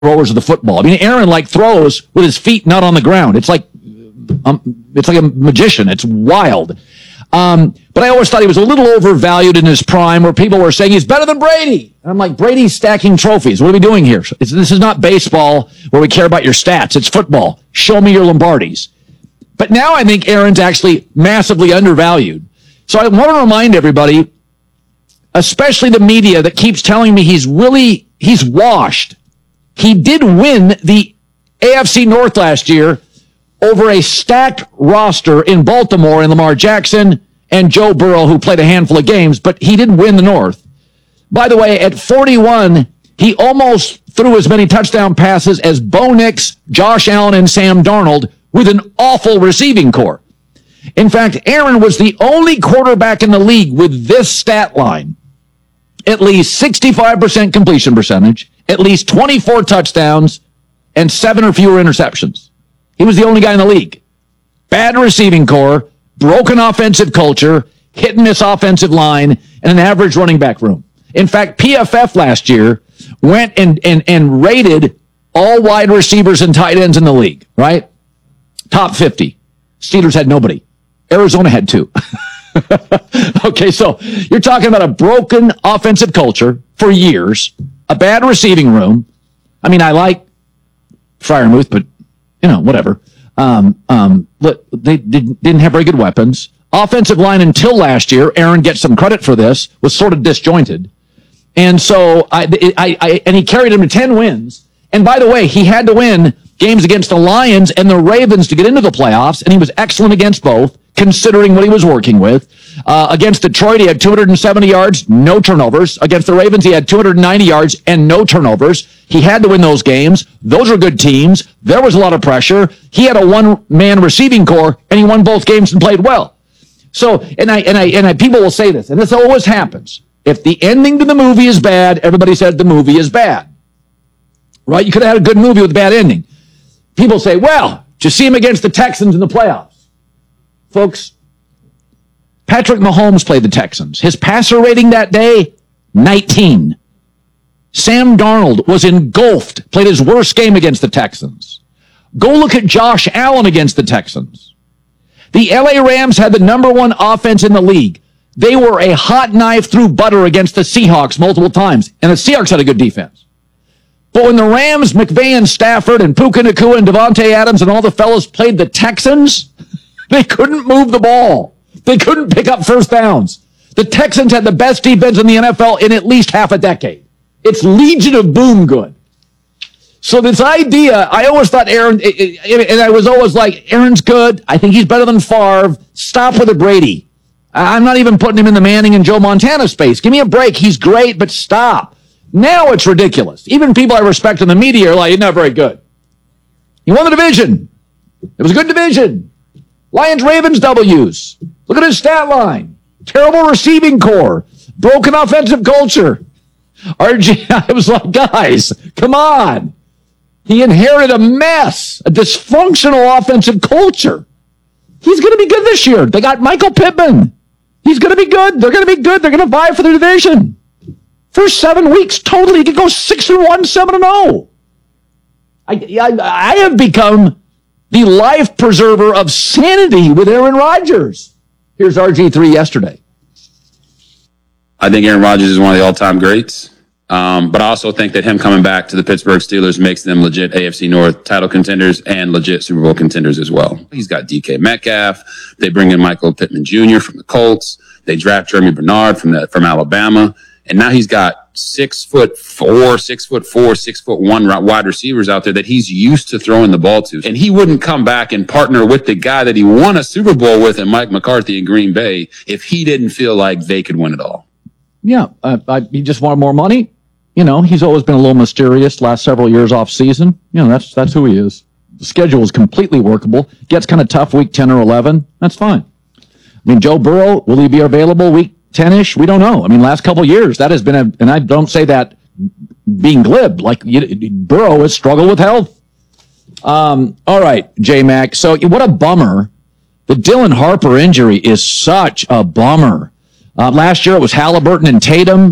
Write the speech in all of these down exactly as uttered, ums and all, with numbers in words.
throwers of the football. I mean, Aaron like throws with his feet not on the ground. It's like um, it's like a magician. It's wild. Um, but I always thought he was a little overvalued in his prime, where people were saying he's better than Brady. And I'm like, Brady's stacking trophies. What are we doing here? It's, this is not baseball where we care about your stats. It's football. Show me your Lombardis. But now I think Aaron's actually massively undervalued. So I want to remind everybody, especially the media that keeps telling me he's really, he's washed. He did win the A F C North last year over a stacked roster in Baltimore and Lamar Jackson and Joe Burrow, who played a handful of games, but he didn't win the North. By the way, at forty-one, he almost threw as many touchdown passes as Bo Nix, Josh Allen, and Sam Darnold with an awful receiving corps. In fact, Aaron was the only quarterback in the league with this stat line: at least sixty-five percent completion percentage, at least twenty-four touchdowns, and seven or fewer interceptions. He was the only guy in the league. Bad receiving corps, broken offensive culture, hit and miss offensive line, and an average running back room. In fact, P F F last year went and, and, and rated all wide receivers and tight ends in the league, right? Top fifty. Steelers had nobody. Arizona had two. Okay, so you're talking about a broken offensive culture for years, a bad receiving room. I mean, I like Freiermuth, but, you know, whatever. Um, um, look, they didn't, didn't have very good weapons. Offensive line until last year, Aaron gets some credit for this, was sort of disjointed. And so, I, I, I, and he carried him to ten wins. And by the way, he had to win games against the Lions and the Ravens to get into the playoffs, and he was excellent against both, considering what he was working with. Uh, against Detroit, he had two hundred seventy yards, no turnovers. Against the Ravens, he had two hundred ninety yards and no turnovers. He had to win those games. Those were good teams. There was a lot of pressure. He had a one-man receiving corps, and he won both games and played well. So, and I, and I, and I, people will say this, and this always happens. If the ending to the movie is bad, everybody says the movie is bad. Right? You could have had a good movie with a bad ending. People say, well, did you see him against the Texans in the playoffs? Folks, Patrick Mahomes played the Texans. His passer rating that day, nineteen. Sam Darnold was engulfed, played his worst game against the Texans. Go look at Josh Allen against the Texans. The L A Rams had the number one offense in the league. They were a hot knife through butter against the Seahawks multiple times, and the Seahawks had a good defense. But when the Rams, McVay and Stafford and Puka Nacua and Devontae Adams and all the fellas played the Texans, they couldn't move the ball. They couldn't pick up first downs. The Texans had the best defense in the N F L in at least half a decade. It's Legion of Boom good. So this idea, I always thought Aaron, and I was always like, Aaron's good. I think he's better than Favre. Stop with the Brady. I'm not even putting him in the Manning and Joe Montana space. Give me a break. He's great, but stop. Now it's ridiculous. Even people I respect in the media are like, he's not very good. He won the division. It was a good division. Lions, Ravens, W's. Look at his stat line. Terrible receiving corps. Broken offensive culture. R G, I was like, guys, come on. He inherited a mess, a dysfunctional offensive culture. He's going to be good this year. They got Michael Pittman. He's going to be good. They're going to be good. They're going to vie for the division. First seven weeks, totally, he could go six and one, seven and zero. I, I, I have become the life preserver of sanity with Aaron Rodgers. Here's R G three yesterday. I think Aaron Rodgers is one of the all-time greats, um, but I also think that him coming back to the Pittsburgh Steelers makes them legit A F C North title contenders and legit Super Bowl contenders as well. He's got D K Metcalf. They bring in Michael Pittman Junior from the Colts. They draft Jeremy Bernard from the, from Alabama. And now he's got six foot four, six foot four, six foot one wide receivers out there that he's used to throwing the ball to. And he wouldn't come back and partner with the guy that he won a Super Bowl with, and Mike McCarthy in Green Bay, if he didn't feel like they could win it all. Yeah, uh, I, he just wanted more money. You know, he's always been a little mysterious last several years off season. You know, that's that's who he is. The schedule is completely workable. Gets kind of tough week ten or eleven. That's fine. I mean, Joe Burrow, will he be available week ten-ish? We don't know. I mean, last couple of years, that has been a, and I don't say that being glib, like you, Burrow has struggled with health. Um, all right, J-Mac. So what a bummer. The Dylan Harper injury is such a bummer. Uh, last year it was Halliburton and Tatum.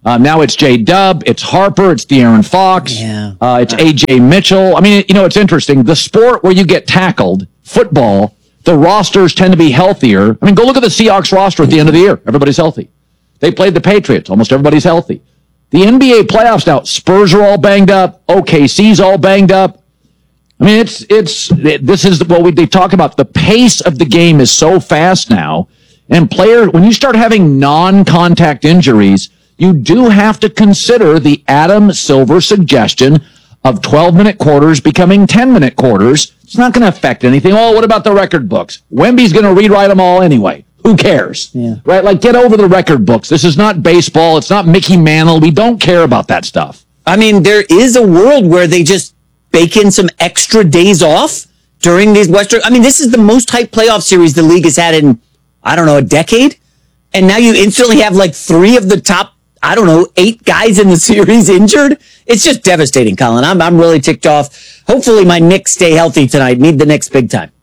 Uh, now it's J-Dub, it's Harper, it's De'Aaron Fox, Yeah. uh, it's A J Mitchell. I mean, you know, it's interesting. The sport where you get tackled, football, the rosters tend to be healthier. I mean, go look at the Seahawks roster at the end of the year. Everybody's healthy. They played the Patriots. Almost everybody's healthy. The N B A playoffs now, Spurs are all banged up. O K C's all banged up. I mean, it's, it's, it, this is what we, they talk about. The pace of the game is so fast now. And player, when you start having non-contact injuries, you do have to consider the Adam Silver suggestion of twelve-minute quarters becoming ten-minute quarters. It's not going to affect anything. Oh, what about the record books? Wemby's going to rewrite them all anyway. Who cares? Yeah. Right? Like, get over the record books. This is not baseball. It's not Mickey Mantle. We don't care about that stuff. I mean, there is a world where they just bake in some extra days off during these Western. I mean, this is the most hyped playoff series the league has had in, I don't know, a decade. And now you instantly have like three of the top, I don't know, eight guys in the series injured. It's just devastating, Colin. I'm I'm really ticked off. Hopefully my Knicks stay healthy tonight. Need the Knicks big time.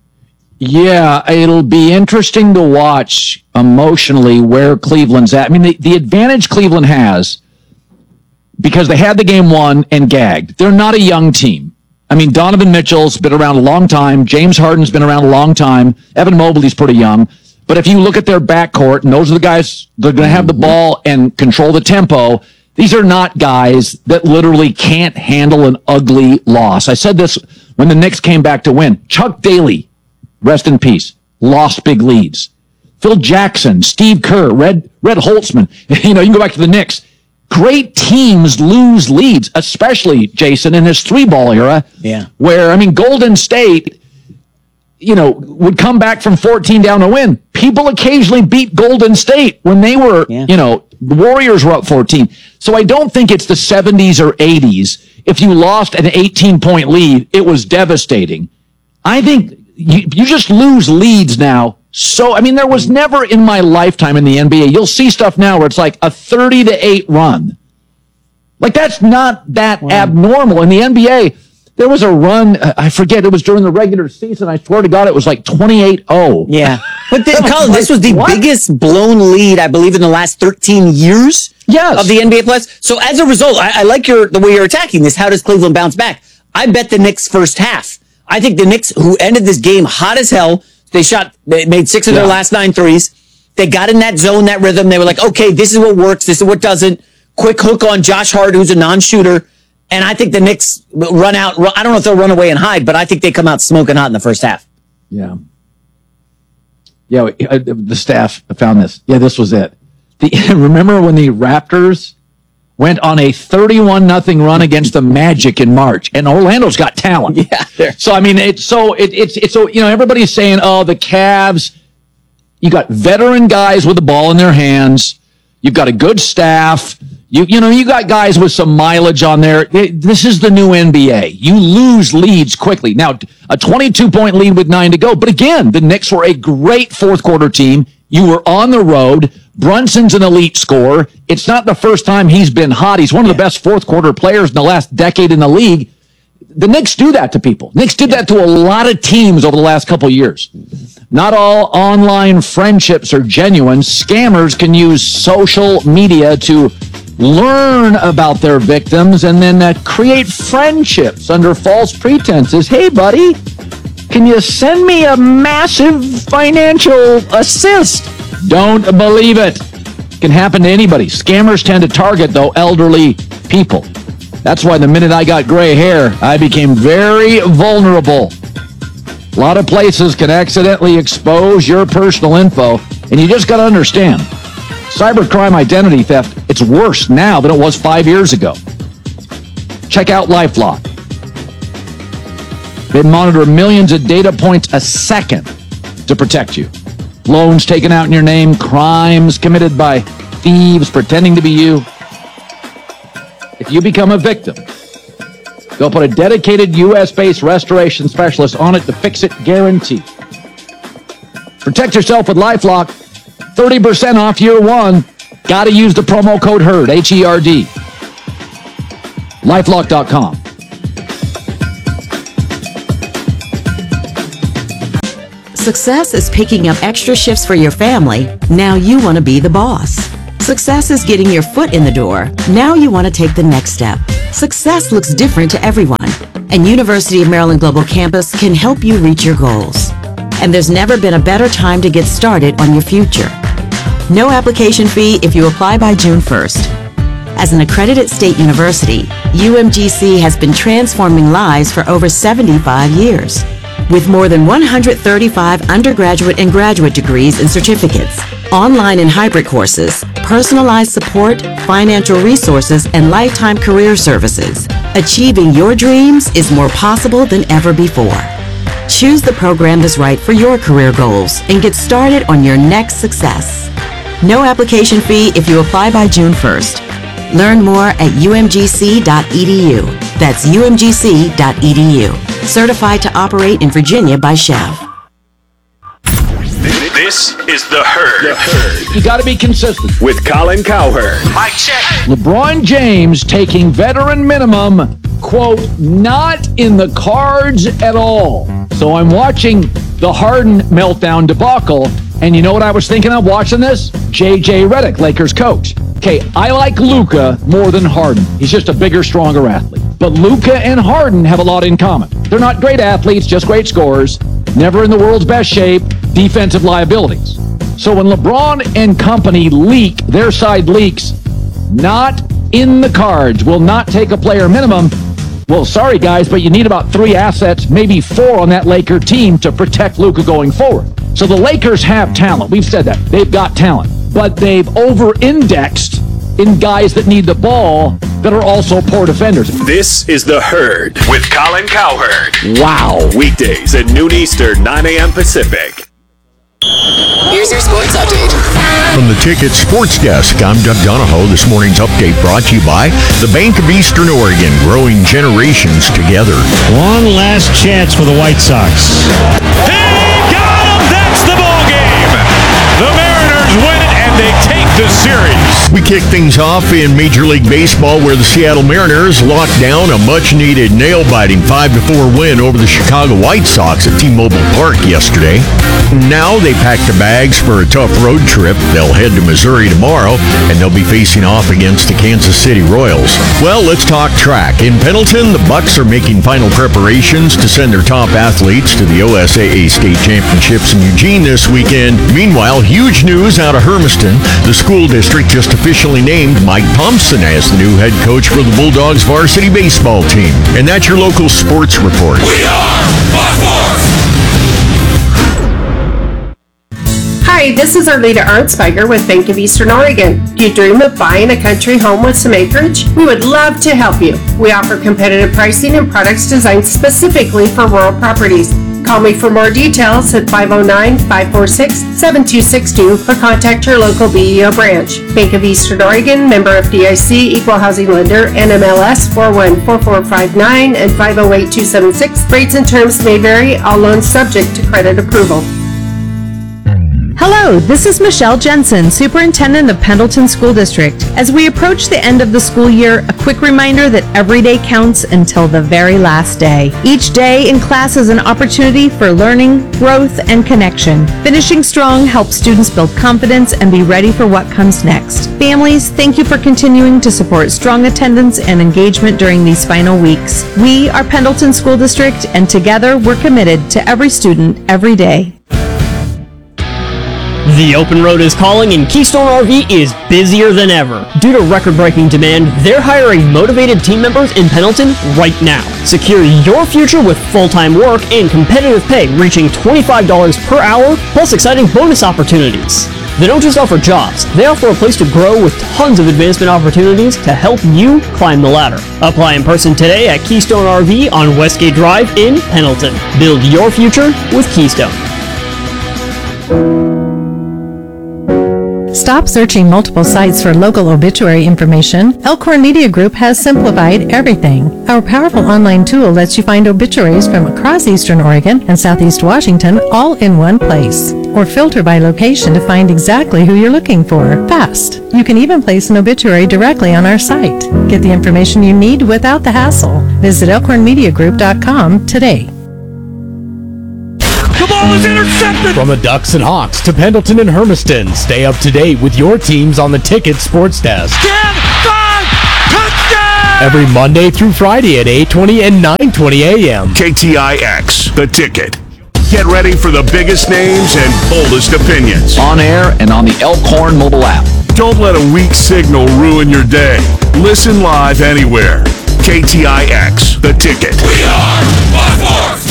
Yeah, it'll be interesting to watch emotionally where Cleveland's at. I mean, the, the advantage Cleveland has, because they had the game won and gagged, they're not a young team. I mean, Donovan Mitchell's been around a long time. James Harden's been around a long time. Evan Mobley's pretty young. But if you look at their backcourt, and those are the guys that are going to have the ball and control the tempo, these are not guys that literally can't handle an ugly loss. I said this when the Knicks came back to win. Chuck Daly, rest in peace, lost big leads. Phil Jackson, Steve Kerr, Red Red Holtzman. You know, you can go back to the Knicks. Great teams lose leads, especially, Jason, in his three-ball era. Yeah. Where, I mean, Golden State, you know, would come back from fourteen down to win. People occasionally beat Golden State when they were, yeah. you know, the Warriors were up fourteen. So I don't think it's the seventies or eighties. If you lost an eighteen-point lead, it was devastating. I think you, you just lose leads now. So, I mean, there was never in my lifetime in the N B A, you'll see stuff now where it's like a thirty to eight run. Like, that's not that wow. abnormal. In the N B A, there was a run, I forget, it was during the regular season. I swear to God, it was like twenty-eight oh. Yeah. But this, Colin, this was the what? biggest blown lead, I believe, in the last thirteen years yes. of the N B A playoffs. So as a result, I, I like your the way you're attacking this. How does Cleveland bounce back? I bet the Knicks first half. I think the Knicks, who ended this game hot as hell, they shot, they made six of yeah. their last nine threes. They got in that zone, that rhythm. They were like, okay, this is what works. This is what doesn't. Quick hook on Josh Hart, who's a non-shooter. And I think the Knicks run out. I don't know if they'll run away and hide, but I think they come out smoking hot in the first half. Yeah. Yeah, the staff found this. Yeah, this was it. The, remember when the Raptors went on a thirty-one nothing run against the Magic in March, and Orlando's got talent. Yeah. So I mean, it's so it, it's it's so you know everybody's saying, oh, the Cavs. You got veteran guys with the ball in their hands. You've got a good staff. You you know you got guys with some mileage on there. This is the new N B A. You lose leads quickly. Now a twenty-two point lead with nine to go. But again, the Knicks were a great fourth quarter team. You were on the road. Brunson's an elite scorer. It's not the first time he's been hot. He's one of the best fourth quarter players in the last decade in the league. The Knicks do that to people. Knicks did that to a lot of teams over the last couple of years. Not all online friendships are genuine. Scammers can use social media to learn about their victims and then uh, create friendships under false pretenses. Hey, buddy, can you send me a massive financial assist? Don't believe it. It can happen to anybody. Scammers tend to target, though, elderly people. That's why the minute I got gray hair, I became very vulnerable. A lot of places can accidentally expose your personal info, and you just got to understand, cybercrime identity theft, it's worse now than it was five years ago. Check out LifeLock. They monitor millions of data points a second to protect you. Loans taken out in your name, crimes committed by thieves pretending to be you. If you become a victim, they'll put a dedicated U S-based restoration specialist on it to fix it, guaranteed. Protect yourself with LifeLock. thirty percent off year one. Got to use the promo code HERD, H E R D. LifeLock dot com. Success is picking up extra shifts for your family. Now you want to be the boss. Success is getting your foot in the door. Now you want to take the next step. Success looks different to everyone, and University of Maryland Global Campus can help you reach your goals. And there's never been a better time to get started on your future. No application fee if you apply by June first. As an accredited state university, U M G C has been transforming lives for over seventy-five years. With more than one hundred thirty-five undergraduate and graduate degrees and certificates, online and hybrid courses, personalized support, financial resources, and lifetime career services, achieving your dreams is more possible than ever before. Choose the program that's right for your career goals and get started on your next success. No application fee if you apply by June first. Learn more at U M G C dot E D U. That's U M G C dot E D U. Certified to operate in Virginia by Chev. This is The Herd. The Herd. You got to be consistent. With Colin Cowherd. Mic check. LeBron James taking veteran minimum, quote, not in the cards at all. So I'm watching the Harden meltdown debacle, and you know what I was thinking of watching this? J J Redick, Lakers coach. Okay, I like Luka more than Harden. He's just a bigger, stronger athlete. But Luka and Harden have a lot in common. They're not great athletes, just great scorers, never in the world's best shape, defensive liabilities. So when LeBron and company leak, their side leaks, not in the cards, will not take a player minimum. Well, sorry guys, but you need about three assets, maybe four on that Laker team to protect Luka going forward. So the Lakers have talent. We've said that. They've got talent. But they've over-indexed in guys that need the ball that are also poor defenders. This is The Herd with Colin Cowherd. Wow. Weekdays at noon Eastern, nine a.m. Pacific. Here's your sports update. From the Ticket Sports Desk, I'm Doug Donahoe. This morning's update brought to you by the Bank of Eastern Oregon, growing generations together. One last chance for the White Sox. They got him! That's the ball game! The Mariners win it, and they take the series. We kick things off in Major League Baseball, where the Seattle Mariners locked down a much-needed nail-biting five to four win over the Chicago White Sox at T-Mobile Park yesterday. Now they pack the bags for a tough road trip. They'll head to Missouri tomorrow, and they'll be facing off against the Kansas City Royals. Well, let's talk track. In Pendleton, the Bucks are making final preparations to send their top athletes to the O S A A State Championships in Eugene this weekend. Meanwhile, huge news out of Hermiston. The school district just officially named Mike Thompson as the new head coach for the Bulldogs varsity baseball team. And that's your local sports report. We are Buckmore! Hi, this is Arleta Arnspiger with Bank of Eastern Oregon. Do you dream of buying a country home with some acreage? We would love to help you. We offer competitive pricing and products designed specifically for rural properties. Call me for more details at five oh nine, five four six, seven two six two or contact your local B E O branch. Bank of Eastern Oregon, member F D I C, equal housing lender, N M L S four one four four five nine and five oh eight two seven six. Rates and terms may vary, all loans subject to credit approval. Hello, this is Michelle Jensen, Superintendent of Pendleton School District. As we approach the end of the school year, a quick reminder that every day counts until the very last day. Each day in class is an opportunity for learning, growth, and connection. Finishing strong helps students build confidence and be ready for what comes next. Families, thank you for continuing to support strong attendance and engagement during these final weeks. We are Pendleton School District, and together we're committed to every student, every day. The open road is calling, and Keystone R V is busier than ever. Due to record-breaking demand, they're hiring motivated team members in Pendleton right now. Secure your future with full-time work and competitive pay reaching twenty-five dollars per hour, plus exciting bonus opportunities. They don't just offer jobs, they offer a place to grow with tons of advancement opportunities to help you climb the ladder. Apply in person today at Keystone R V on Westgate Drive in Pendleton. Build your future with Keystone. Stop searching multiple sites for local obituary information. Elkhorn Media Group has simplified everything. Our powerful online tool lets you find obituaries from across Eastern Oregon and Southeast Washington all in one place. Or filter by location to find exactly who you're looking for. Fast. You can even place an obituary directly on our site. Get the information you need without the hassle. Visit elkhorn media group dot com today. The ball is intercepted. From the Ducks and Hawks to Pendleton and Hermiston, stay up to date with your teams on the Ticket Sports Desk. ten five, touchdown! Every Monday through Friday at eight twenty and nine twenty a.m. K T I X, The Ticket. Get ready for the biggest names and boldest opinions. On air and on the Elkhorn mobile app. Don't let a weak signal ruin your day. Listen live anywhere. K T I X, The Ticket. We are by force.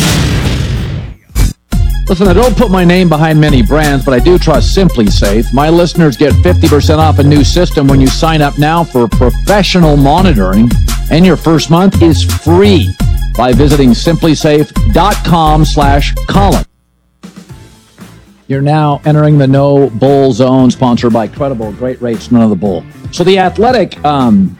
Listen, I don't put my name behind many brands, but I do trust Simply Safe. My listeners get fifty percent off a new system when you sign up now for professional monitoring, and your first month is free by visiting simplysafe.com slash Colin. You're now entering the No Bull Zone, sponsored by Credible. Great rates, none of the bull. So the Athletic, um,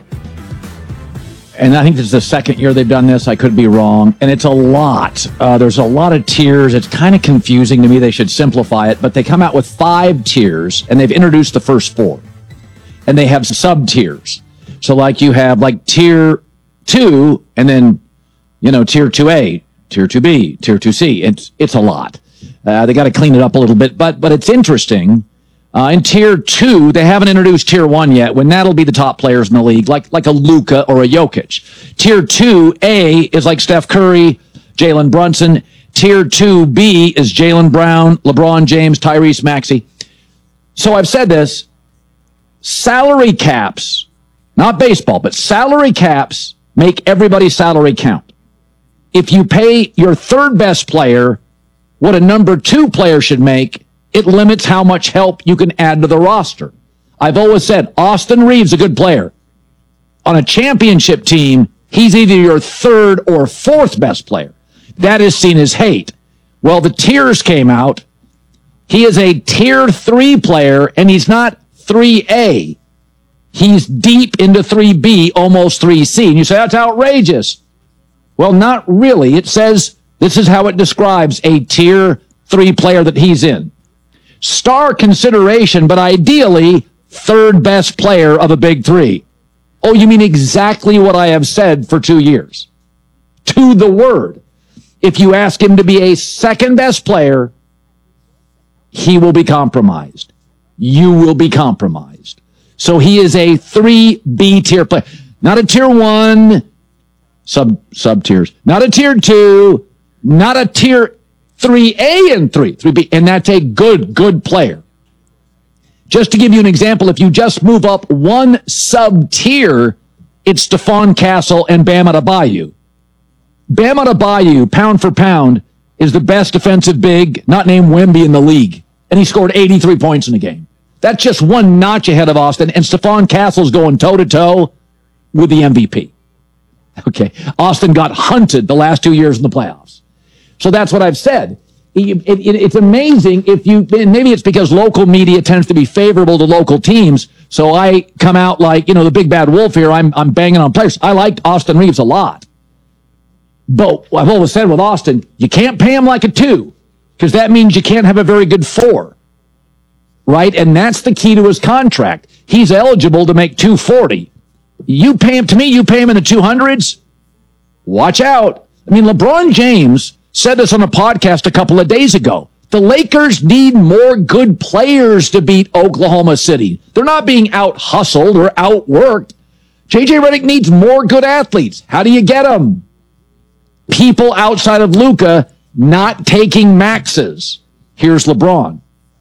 and I think this is the second year they've done this. I could be wrong. And it's a lot. Uh, there's a lot of tiers. It's kind of confusing to me. They should simplify it. But they come out with five tiers, and they've introduced the first four. And they have sub-tiers. So like you have like tier two, and then, you know, tier two A, tier two B, tier two C. It's, it's a lot. Uh, they got to clean it up a little bit. But, but it's interesting. Uh, in tier two, they haven't introduced tier one yet, when that'll be the top players in the league, like like a Luka or a Jokic. Tier two A is like Steph Curry, Jalen Brunson. Tier two B is Jaylen Brown, LeBron James, Tyrese Maxey. So I've said this, salary caps, not baseball, but salary caps make everybody's salary count. If you pay your third best player what a number two player should make, it limits how much help you can add to the roster. I've always said, Austin Reeves, a good player. On a championship team, he's either your third or fourth best player. That is seen as hate. Well, the tiers came out. He is a tier three player, and he's not three A. He's deep into three B, almost three C. And you say, that's outrageous. Well, not really. It says, this is how it describes a tier three player that he's in. Star consideration, but ideally, third best player of a big three. Oh, you mean exactly what I have said for two years. To the word. If you ask him to be a second best player, he will be compromised. You will be compromised. So he is a three B tier player. Not a tier one, sub, sub tiers. Not a tier two, not a tier three A and three, three B, and that's a good, good player. Just to give you an example, if you just move up one sub-tier, it's Stephon Castle and Bam Adebayo. Bam Adebayo, pound for pound, is the best defensive big, not named Wemby, in the league, and he scored eighty-three points in a game. That's just one notch ahead of Austin, and Stephon Castle's going toe-to-toe with the M V P. Okay, Austin got hunted the last two years in the playoffs. So that's what I've said. It, it, it's amazing if you, maybe it's because local media tends to be favorable to local teams. So I come out like, you know, the big bad wolf here. I'm, I'm banging on players. I liked Austin Reeves a lot. But I've always said with Austin, you can't pay him like a two, because that means you can't have a very good four. Right? And that's the key to his contract. He's eligible to make two forty. You pay him, to me, you pay him in the two hundreds. Watch out. I mean, LeBron James said this on a podcast a couple of days ago. The Lakers need more good players to beat Oklahoma City. They're not being out-hustled or outworked. J J Redick needs more good athletes. How do you get them? People outside of Luka not taking maxes. Here's LeBron.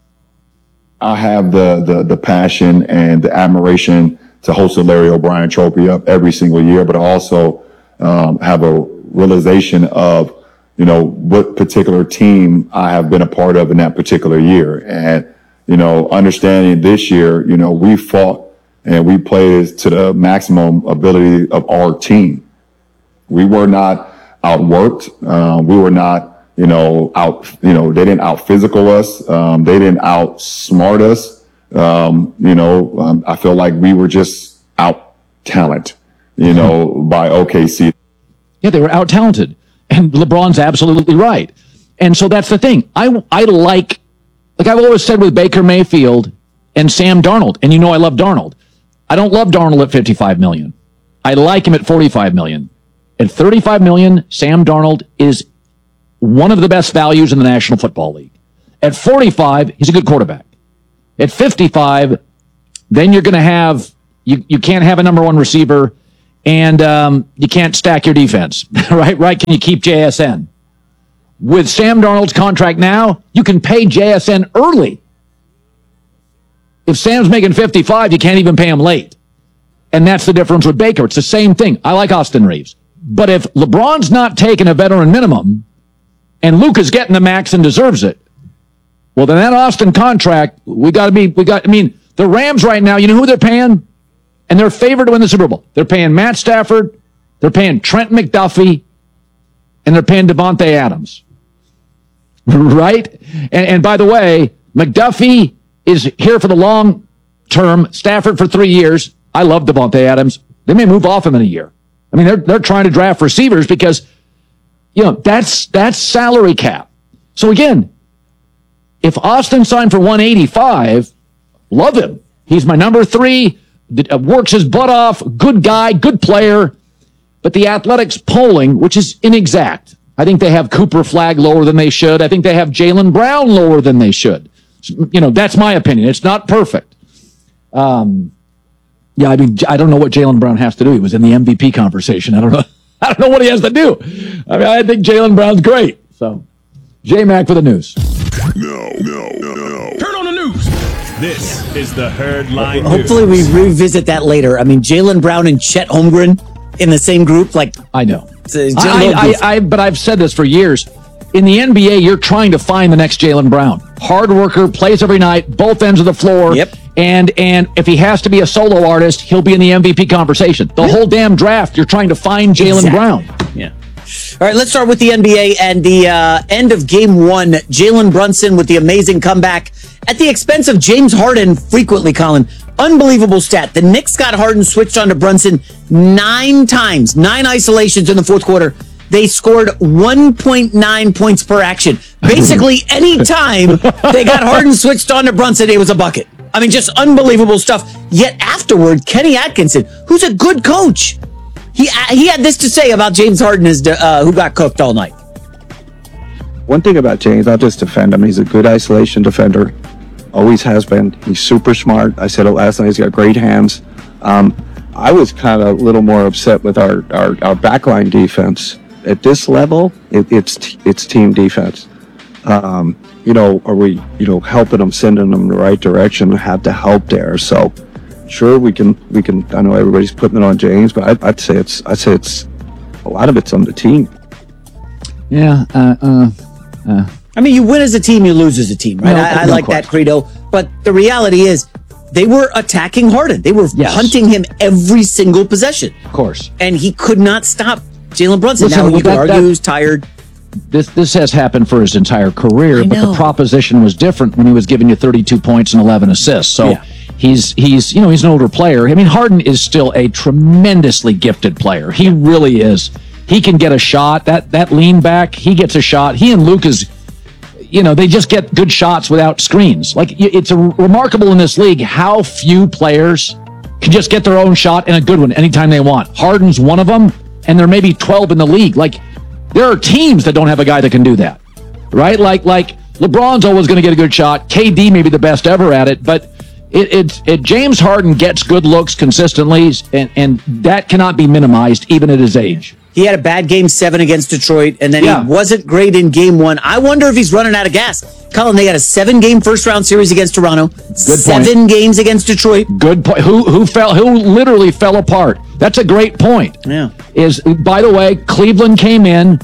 I have the, the, the passion and the admiration to host the Larry O'Brien Trophy up every single year, but I also um, have a realization of, you know, what particular team I have been a part of in that particular year. And, you know, understanding this year, you know, we fought and we played to the maximum ability of our team. We were not outworked. Um, we were not, you know, out, you know, they didn't out physical us. Um, they didn't outsmart us. Um, you know, um, I feel like we were just out talent, you know, by O K C. Yeah, they were out talented. And LeBron's absolutely right. And so that's the thing. I, I like, like I've always said with Baker Mayfield and Sam Darnold, and you know I love Darnold. I don't love Darnold at fifty-five million dollars. I like him at forty-five million dollars. At thirty-five million dollars, Sam Darnold is one of the best values in the National Football League. At forty-five, he's a good quarterback. At fifty-five, then you're going to have, you, you can't have a number one receiver, and um, you can't stack your defense, right? Right? Can you keep J S N? With Sam Darnold's contract now, you can pay J S N early. If Sam's making fifty-five, you can't even pay him late. And that's the difference with Baker. It's the same thing. I like Austin Reeves. But if LeBron's not taking a veteran minimum and Luke is getting the max and deserves it, well, then that Austin contract, we got to be, we got, I mean, the Rams right now, you know who they're paying? And they're favored to win the Super Bowl. They're paying Matt Stafford, they're paying Trent McDuffie, and they're paying Devontae Adams. Right? And, and by the way, McDuffie is here for the long term, Stafford for three years. I love Devontae Adams. They may move off him in a year. I mean, they're they're trying to draft receivers because, you know, that's that's salary cap. So again, if Austin signed for one eighty-five, love him. He's my number three, works his butt off, good guy, good player. But the Athletics polling, which is inexact, I think they have Cooper Flagg lower than they should. I think they have Jaylen Brown lower than they should. You know, that's my opinion. It's not perfect. Um, yeah, I mean, I don't know what Jaylen Brown has to do. He was in the M V P conversation. I don't know. I don't know what he has to do. I mean, I think Jaylen Brown's great. So, J-Mac for the news. No, no, no, no. Turn on the news. This is the Herd Line Hopefully News. we revisit that later. I mean, Jaylen Brown and Chet Holmgren in the same group, like I know. It's a, I, I, I, but I've said this for years. In the N B A, you're trying to find the next Jaylen Brown. Hard worker, plays every night, both ends of the floor. Yep. And and if he has to be a solo artist, he'll be in the M V P conversation. The whole damn draft, you're trying to find Jaylen Exactly. Brown. Yeah. All right, let's start with the N B A and the uh, end of game one. Jalen Brunson with the amazing comeback at the expense of James Harden frequently, Colin. Unbelievable stat. The Knicks got Harden switched on to Brunson nine times, nine isolations in the fourth quarter. They scored one point nine points per action. Basically, any time they got Harden switched on to Brunson, it was a bucket. I mean, just unbelievable stuff. Yet afterward, Kenny Atkinson, who's a good coach, he he had this to say about James Harden, as uh, who got cooked all night. One thing about James, I'll just defend him. He's a good isolation defender. Always has been. He's super smart. I said it last night. He's got great hands. Um, I was kind of a little more upset with our, our, our backline defense. At this level, it, it's t- it's team defense. Um, you know, are we, you know, helping them, sending them in the right direction? Have to help there. So, sure, we can, we can. I know everybody's putting it on James, but I'd, I'd say it's, I'd say it's a lot of it's on the team. Yeah. Uh, uh, uh. I mean, you win as a team, you lose as a team, right? No, I, I no like question. that credo. But the reality is, they were attacking Harden. They were Yes. hunting him every single possession. Of course. And he could not stop Jalen Brunson. Listen, now, well, you could that- argue that- he's tired. This this has happened for his entire career, I but know. the proposition was different when he was giving you thirty-two points and eleven assists. So Yeah. he's he's you know he's an older player. I mean, Harden is still a tremendously gifted player. He really is. He can get a shot. That that lean back, he gets a shot. He and Luke is, you know, they just get good shots without screens. Like y- it's a remarkable in this league how few players can just get their own shot and a good one anytime they want. Harden's one of them, and there may be twelve in the league. Like there are teams that don't have a guy that can do that, right? Like like LeBron's always going to get a good shot. K D may be the best ever at it, but it, it, it James Harden gets good looks consistently, and, and that cannot be minimized even at his age. He had a bad game seven against Detroit, and then Yeah. he wasn't great in game one. I wonder if he's running out of gas. Colin, they had a seven-game first-round series against Toronto, seven games against Detroit. Good point. Who who fell? Who literally fell apart? That's a great point. Yeah. Is by the way, Cleveland came in.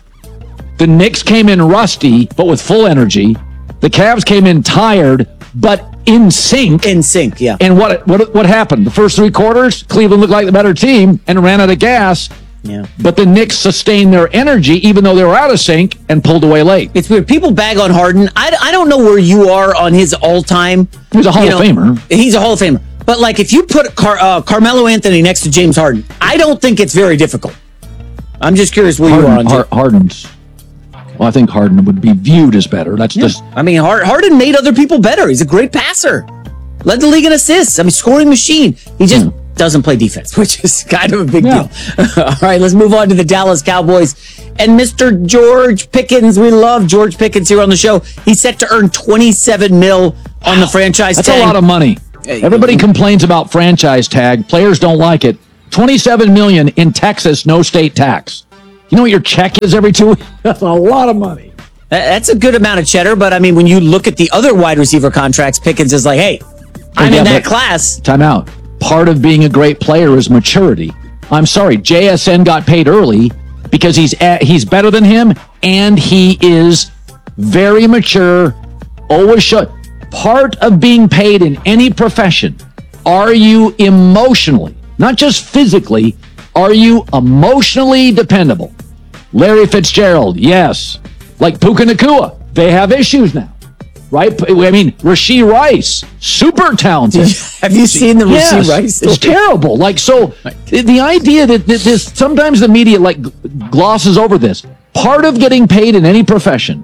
The Knicks came in rusty, but with full energy. The Cavs came in tired, but in sync. In sync, yeah. And what what what happened? The first three quarters, Cleveland looked like the better team and ran out of gas. Yeah. But the Knicks sustained their energy, even though they were out of sync, and pulled away late. It's weird. People bag on Harden. I, I don't know where you are on his all-time. He's a Hall you of know, Famer. He's a Hall of Famer. But, like, if you put Car- uh, Carmelo Anthony next to James Harden, I don't think it's very difficult. I'm just curious where Harden, you are on Har- Harden's. Well, I think Harden would be viewed as better. That's Yeah. just. I mean, Hard- Harden made other people better. He's a great passer. Led the league in assists. I mean, scoring machine. He just doesn't play defense, which is kind of a big Yeah. deal. All right, let's move on to the Dallas Cowboys. And Mister George Pickens, we love George Pickens here on the show. He's set to earn twenty-seven mil on the franchise That's tag. a lot of money. Everybody complains about franchise tag. Players don't like it. twenty-seven million dollars in Texas, no state tax. You know what your check is every two weeks? That's a lot of money. That- That's a good amount of cheddar, but I mean, when you look at the other wide receiver contracts, Pickens is like, hey, I'm Yeah, in that but- class. Time out. Part of being a great player is maturity. I'm sorry, J S N got paid early because he's at, he's better than him and he is very mature. Always show. Part of being paid in any profession, are you emotionally, not just physically, are you emotionally dependable? Larry Fitzgerald, yes. Like Puka Nacua, they have issues now. Right? I mean, Rashee Rice, super talented. Have you seen the Rashee Yes, Rice? It's terrible. Like, so the the idea that, that this, sometimes the media like glosses over this. Part of getting paid in any profession,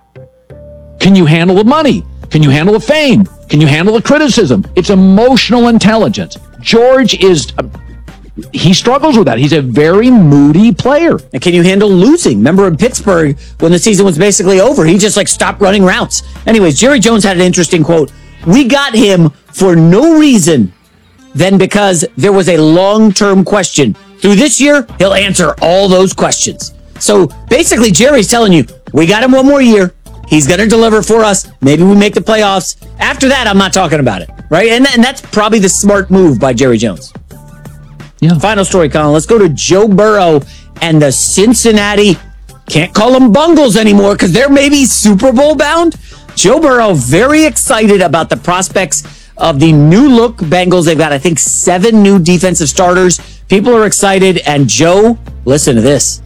can you handle the money? Can you handle the fame? Can you handle the criticism? It's emotional intelligence. George is, uh, he struggles with that. He's a very moody player. And can you handle losing? Remember in Pittsburgh when the season was basically over, he just like stopped running routes. Anyways, Jerry Jones had an interesting quote. We got him for no reason than because there was a long-term question. Through this year, he'll answer all those questions. So basically, Jerry's telling you, we got him one more year. He's going to deliver for us. Maybe we make the playoffs. After that, I'm not talking about it, right? And, and that's probably the smart move by Jerry Jones. Yeah. Final story, Colin. Let's go to Joe Burrow and the Cincinnati, can't call them Bungles anymore because they're maybe Super Bowl bound. Joe Burrow very excited about the prospects of the new look Bengals. They've got, I think, seven new defensive starters. People are excited. And Joe, listen to this.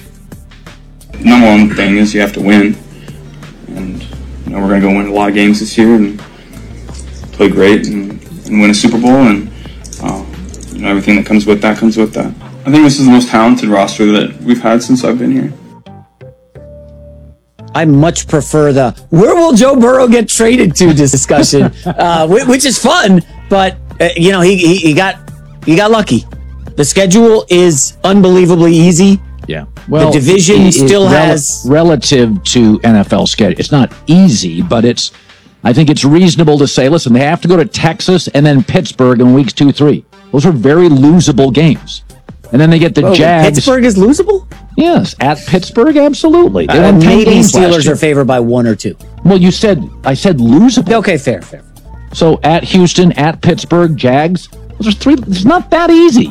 Number one thing is you have to win. And you know, we're going to go win a lot of games this year and play great and, and win a Super Bowl. And uh, you know, everything that comes with that comes with that. I think this is the most talented roster that we've had since I've been here. I much prefer the where will Joe Burrow get traded to discussion, uh, which is fun, but uh, you know he, he he got he got lucky. The schedule is unbelievably easy. Yeah. Well, the division it- it- still rel- has relative to N F L schedule. It's not easy, but it's. I think it's reasonable to say, listen, they have to go to Texas and then Pittsburgh in weeks two, three. Those are very losable games, and then they get the Oh, Jags. Pittsburgh is losable? Yes, at Pittsburgh, absolutely. They Uh, won ten maybe games last Steelers year. are favored by one or two. Well, you said I said losable. Okay, fair, fair. So at Houston, at Pittsburgh, Jags. Those are three. It's not that easy.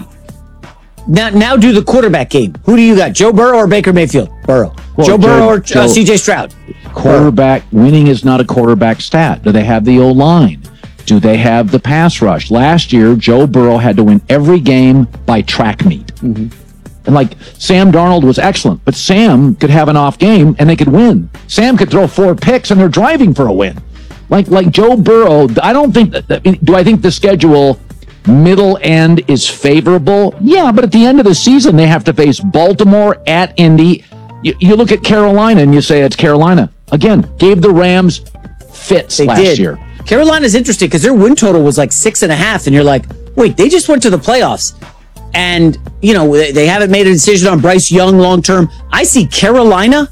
Now, now do the quarterback game. Who do you got, Joe Burrow or Baker Mayfield? Burrow. Well, Joe Burrow Joe- or uh, Joe- C J Stroud? Quarterback winning is not a quarterback stat. Do they have the O line? Do they have the pass rush? Last year, Joe Burrow had to win every game by track meet. Mm-hmm. And like Sam Darnold was excellent, but Sam could have an off game and they could win. Sam could throw four picks and they're driving for a win. Like like Joe Burrow, I don't think that, that- do I think the schedule middle end is favorable? Yeah, but at the end of the season, they have to face Baltimore at Indy. You, you look at Carolina and you say it's Carolina. Again, gave the Rams fits They last did. year. Carolina's interesting because their win total was like six and a half, and you're like, wait, they just went to the playoffs. And, you know, they, they haven't made a decision on Bryce Young long term. I see Carolina,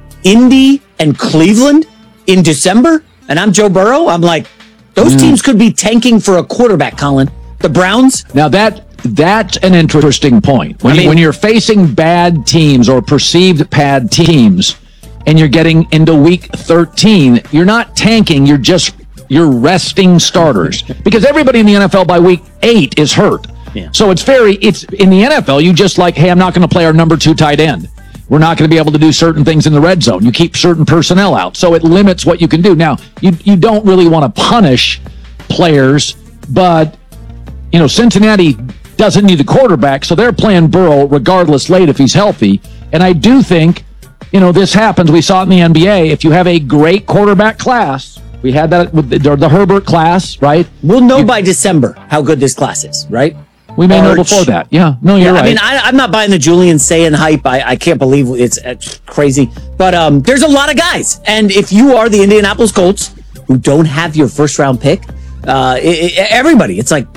Indy, and Cleveland in December, and I'm Joe Burrow. I'm like, those Mm. teams could be tanking for a quarterback, Colin. The Browns. Now that that's an interesting point. When, I you, mean- when you're facing bad teams or perceived bad teams, and you're getting into week thirteen, you're not tanking. You're just you're resting starters because everybody in the N F L by week eight is hurt. Yeah. So it's very it's in the N F L. You just like, hey, I'm not going to play our number two tight end. We're not going to be able to do certain things in the red zone. You keep certain personnel out, so it limits what you can do. Now, you you don't really want to punish players, but you know, Cincinnati doesn't need the quarterback, so they're playing Burrow regardless late if he's healthy. And I do think, you know, this happens. We saw it in the N B A. If you have a great quarterback class, we had that with the, the Herbert class, right? We'll know by December how good this class is, right? We may know March. before that. Yeah, no, you're Yeah, right. I mean, I, I'm not buying the Julian Sayin hype. I, I can't believe it's, it's crazy. But um, there's a lot of guys. And if you are the Indianapolis Colts who don't have your first round pick, uh, it, it- everybody, it's like,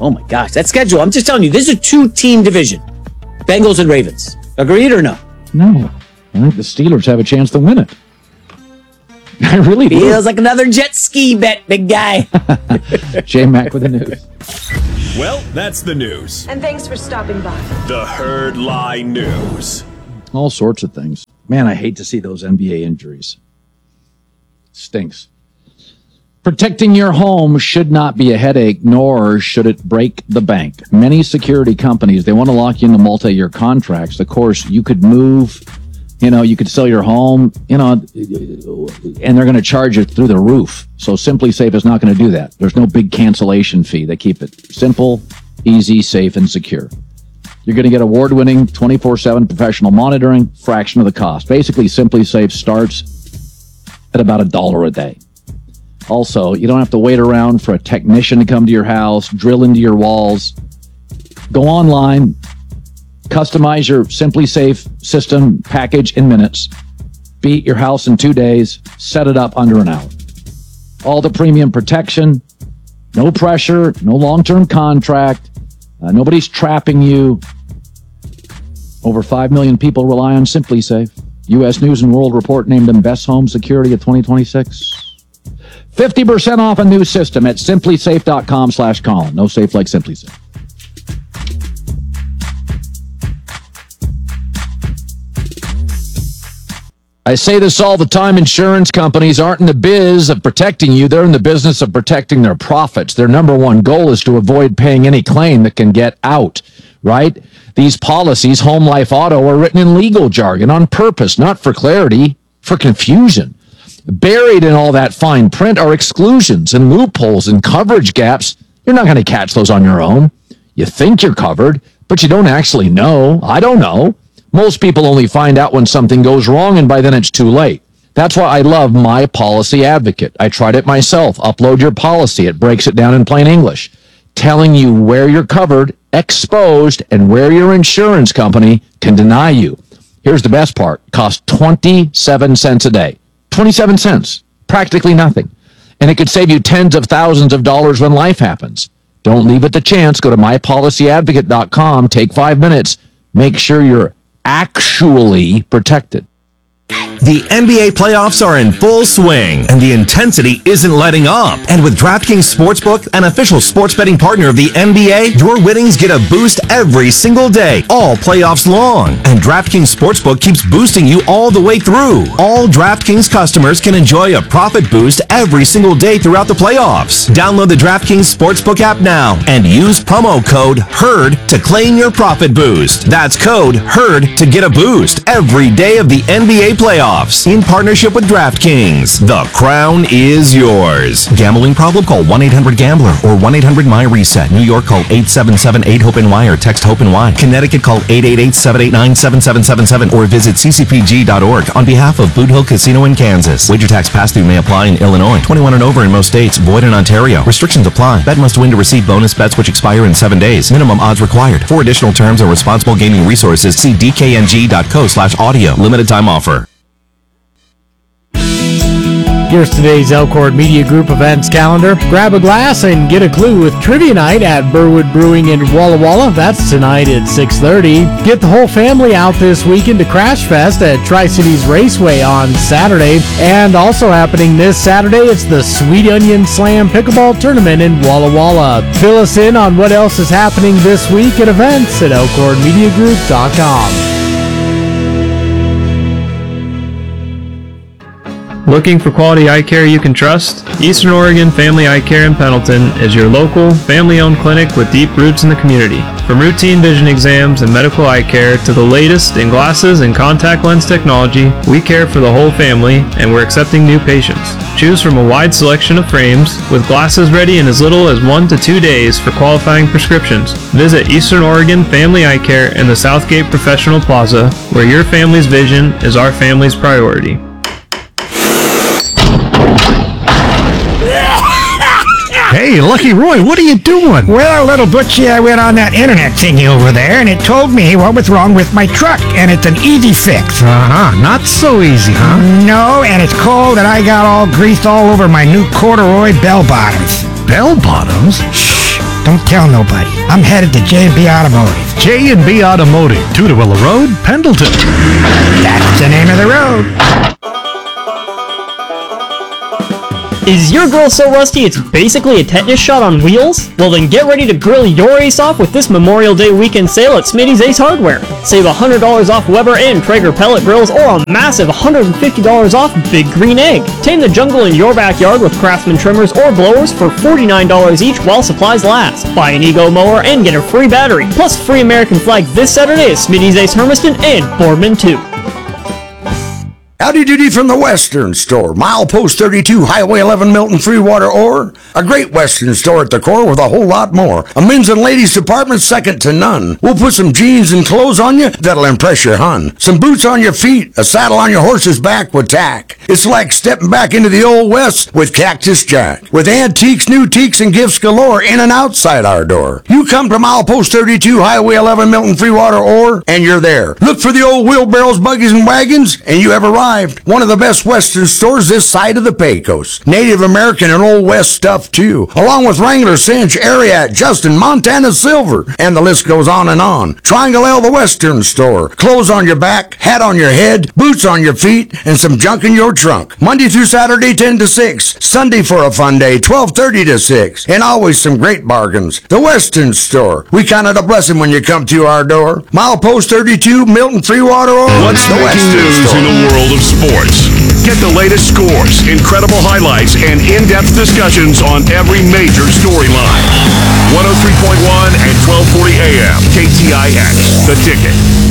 Oh my gosh, that schedule, I'm just telling you, this is a two-team division. Bengals and Ravens. Agreed or no? No. I think the Steelers have a chance to win it. I really do. Feels like another jet ski bet, big guy. J-Mac with the news. Well, that's the news. And thanks for stopping by. The Herd Lie News. All sorts of things. Man, I hate to see those N B A injuries. Stinks. Protecting your home should not be a headache, nor should it break the bank. Many security companies, they want to lock you into multi-year contracts. Of course, you could move, you know, you could sell your home, you know, and they're going to charge it through the roof. So Simply Safe is not going to do that. There's no big cancellation fee. They keep it simple, easy, safe, and secure. You're going to get award-winning twenty-four seven professional monitoring, fraction of the cost. Basically, Simply Safe starts at about a dollar a day. Also, you don't have to wait around for a technician to come to your house, drill into your walls. Go online, customize your Simply Safe system package in minutes, beat your house in two days, set it up under an hour. All the premium protection, no pressure, no long-term contract, uh, nobody's trapping you. Over five million people rely on Simply Safe. U S News and World Report named them Best Home Security of twenty twenty-six. fifty percent off a new system at simply safe dot com slash Colin. No safe like Simply Safe. I say this all the time. Insurance companies aren't in the biz of protecting you. They're in the business of protecting their profits. Their number one goal is to avoid paying any claim that can get out, right? These policies, home, life, auto, are written in legal jargon on purpose, not for clarity, for confusion. Buried in all that fine print are exclusions and loopholes and coverage gaps. You're not going to catch those on your own. You think you're covered, but you don't actually know. I don't know. Most people only find out when something goes wrong, and by then it's too late. That's why I love My Policy Advocate. I tried it myself. Upload your policy. It breaks it down in plain English, telling you where you're covered, exposed, and where your insurance company can deny you. Here's the best part. It costs twenty-seven cents a day. twenty-seven cents. Practically nothing. And it could save you tens of thousands of dollars when life happens. Don't leave it to chance. Go to my policy advocate dot com. Take five minutes. Make sure you're actually protected. The N B A playoffs are in full swing, and the intensity isn't letting up. And with DraftKings Sportsbook, an official sports betting partner of the N B A, your winnings get a boost every single day, all playoffs long. And DraftKings Sportsbook keeps boosting you all the way through. All DraftKings customers can enjoy a profit boost every single day throughout the playoffs. Download the DraftKings Sportsbook app now and use promo code HERD to claim your profit boost. That's code HERD to get a boost every day of the N B A playoffs. In partnership with DraftKings. The crown is yours. Gambling problem? Call one eight hundred gambler or one eight hundred my reset. New York, call eight seven seven eight hope N Y or text HOPE-NY. Connecticut, call eight eight eight seven eight nine seven seven seven seven or visit c c p g dot org on behalf of Boot Hill Casino in Kansas. Wager tax pass-through may apply in Illinois. twenty-one and over in most states. Void in Ontario. Restrictions apply. Bet must win to receive bonus bets which expire in seven days. Minimum odds required. For additional terms and responsible gaming resources, see d k n g dot co slash audio. Limited time offer. Here's today's Elkhorn Media Group events calendar. Grab a glass and get a clue with Trivia Night at Burwood Brewing in Walla Walla. That's tonight at six thirty. Get the whole family out this weekend to Crash Fest at Tri-Cities Raceway on Saturday. And also happening this Saturday, it's the Sweet Onion Slam Pickleball Tournament in Walla Walla. Fill us in on what else is happening this week at events at elkhorn media group dot com. Looking for quality eye care you can trust? Eastern Oregon Family Eye Care in Pendleton is your local, family-owned clinic with deep roots in the community. From routine vision exams and medical eye care to the latest in glasses and contact lens technology, we care for the whole family and we're accepting new patients. Choose from a wide selection of frames with glasses ready in as little as one to two days for qualifying prescriptions. Visit Eastern Oregon Family Eye Care in the Southgate Professional Plaza, where your family's vision is our family's priority. Hey, Lucky Roy, what are you doing? Well, little Butchie, I went on that internet thingy over there, and it told me what was wrong with my truck, and it's an easy fix. Uh-huh, not so easy, huh? No, and it's cold, and I got all greased all over my new corduroy bell bottoms. Bell bottoms? Shh, Don't tell nobody. I'm headed to J and B Automotive. J and B Automotive, Tudorilla Road, Pendleton. That's the name of the road. Is your grill so rusty it's basically a tetanus shot on wheels? Well then get ready to grill your ace off with this Memorial Day weekend sale at Smitty's Ace Hardware. Save one hundred dollars off Weber and Traeger pellet grills or a massive one hundred fifty dollars off Big Green Egg. Tame the jungle in your backyard with Craftsman trimmers or blowers for forty-nine dollars each while supplies last. Buy an Ego mower and get a free battery, plus free American flag this Saturday at Smitty's Ace Hermiston and Boardman too. Howdy doody from the Western Store. Milepost thirty-two, Highway eleven, Milton, Freewater, or a great Western store at the core with a whole lot more. A men's and ladies department second to none. We'll put some jeans and clothes on you that'll impress your hun. Some boots on your feet, a saddle on your horse's back with tack. It's like stepping back into the old West with Cactus Jack. With antiques, new teaks, and gifts galore in and outside our door. You come to Milepost thirty-two, Highway eleven, Milton, Freewater, or, and you're there. Look for the old wheelbarrows, buggies, and wagons, and you have arrived. One of the best Western stores this side of the Pecos. Native American and Old West stuff too, along with Wrangler, Cinch, Ariat, Justin, Montana Silver, and the list goes on and on. Triangle L, the Western Store. Clothes on your back, hat on your head, boots on your feet, and some junk in your trunk. Monday through Saturday, ten to six. Sunday for a fun day, twelve thirty to six. And always some great bargains. The Western Store. We count it a blessing when you come to our door. Milepost thirty-two, Milton, Freewater, or What's the making Western news Store. in the world of sports? Get the latest scores, incredible highlights, and in-depth discussions on every major storyline. one oh three point one and twelve forty A M, K T I X, The Ticket.